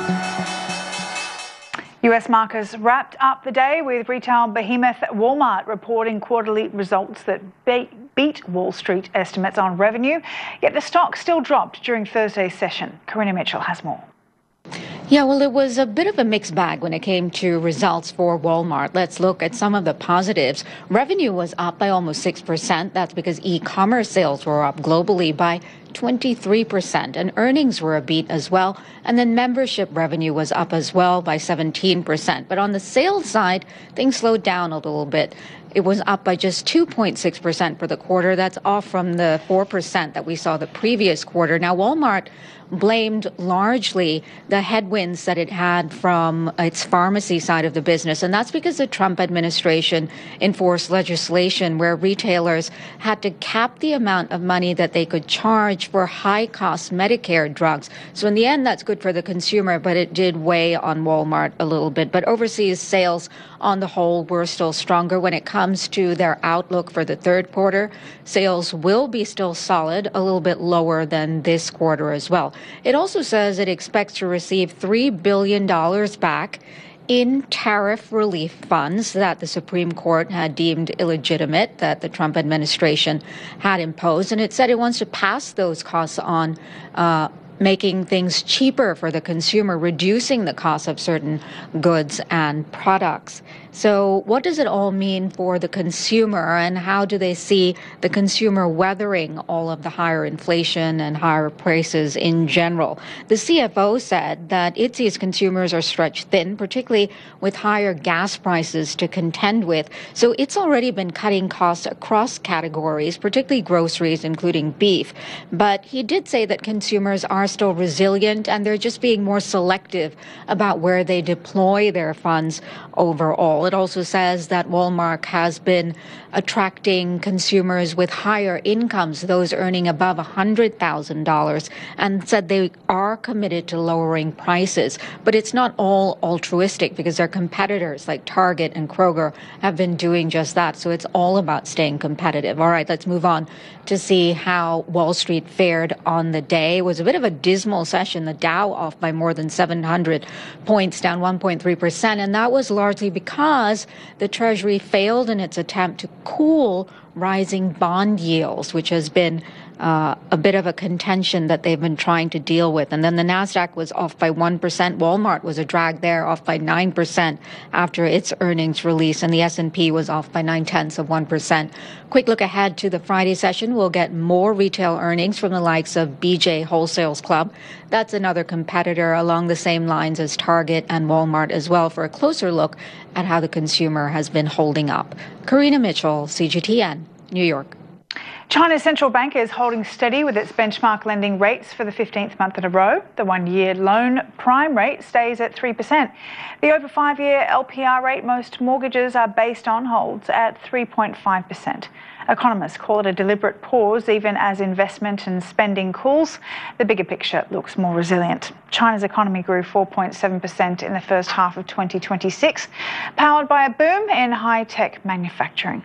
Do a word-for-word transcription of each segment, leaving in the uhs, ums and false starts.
U S markets wrapped up the day with retail behemoth Walmart reporting quarterly results that beat Wall Street estimates on revenue, yet the stock still dropped during Thursday's session. Karina Mitchell has more. Yeah, well, it was a bit of a mixed bag when it came to results for Walmart. Let's look at some of the positives. Revenue was up by almost six percent. That's because e-commerce sales were up globally by twenty-three percent, and earnings were a beat as well. And then membership revenue was up as well by seventeen percent. But on the sales side, things slowed down a little bit. It was up by just two point six percent for the quarter. That's off from the four percent that we saw the previous quarter. Now, Walmart blamed largely the headwinds that it had from its pharmacy side of the business. And that's because the Trump administration enforced legislation where retailers had to cap the amount of money that they could charge for high-cost Medicare drugs. So in the end, that's good for the consumer, but it did weigh on Walmart a little bit. But overseas sales on the whole were still stronger. When it comes to their outlook for the third quarter, sales will be still solid, a little bit lower than this quarter as well. It also says it expects to receive three billion dollars back in tariff relief funds that the Supreme Court had deemed illegitimate, that the Trump administration had imposed. And it said it wants to pass those costs on, uh, making things cheaper for the consumer, reducing the cost of certain goods and products. So what does it all mean for the consumer, and how do they see the consumer weathering all of the higher inflation and higher prices in general? The C F O said that it sees consumers are stretched thin, particularly with higher gas prices to contend with. So it's already been cutting costs across categories, particularly groceries, including beef. But he did say that consumers are still resilient, and they're just being more selective about where they deploy their funds overall. It also says that Walmart has been attracting consumers with higher incomes, those earning above one hundred thousand dollars, and said they are committed to lowering prices. But it's not all altruistic, because their competitors like Target and Kroger have been doing just that. So it's all about staying competitive. All right, let's move on to see how Wall Street fared on the day. It was a bit of a dismal session. The Dow off by more than seven hundred points, down one point three percent, and that was largely because the Treasury failed in its attempt to cool rising bond yields, which has been uh, a bit of a contention that they've been trying to deal with. And then the NASDAQ was off by one percent. Walmart was a drag there, off by nine percent after its earnings release. And the S and P was off by nine-tenths of one percent. Quick look ahead to the Friday session. We'll get more retail earnings from the likes of B J Wholesale Club. That's another competitor along the same lines as Target and Walmart as well, for a closer look at how the consumer has been holding up. Karina Mitchell, C G T N, New York. China's central bank is holding steady with its benchmark lending rates for the fifteenth month in a row. The one-year loan prime rate stays at three percent. The over five-year L P R rate most mortgages are based on holds at three point five percent. Economists call it a deliberate pause even as investment and spending cools. The bigger picture looks more resilient. China's economy grew four point seven percent in the first half of twenty twenty-six, powered by a boom in high-tech manufacturing.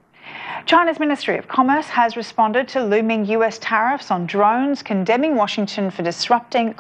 China's Ministry of Commerce has responded to looming U S tariffs on drones, condemning Washington for disrupting